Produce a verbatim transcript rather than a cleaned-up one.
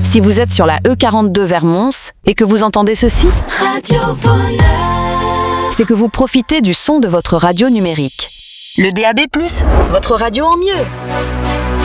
Si vous êtes sur la E quarante-deux vers Mons et que vous entendez ceci, Radio Bonheur. c'est que vous profitez du son de votre radio numérique. Le D A B plus, votre radio en mieux.